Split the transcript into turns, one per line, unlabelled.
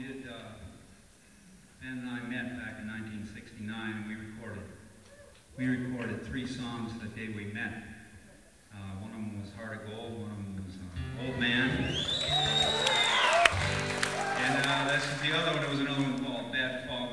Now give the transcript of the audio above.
did, Ben and I met back in 1969, and we recorded 3 songs the day we met. One of them was Heart of Gold, one of them was Old Man, and the other one, there was another one called Bad Fall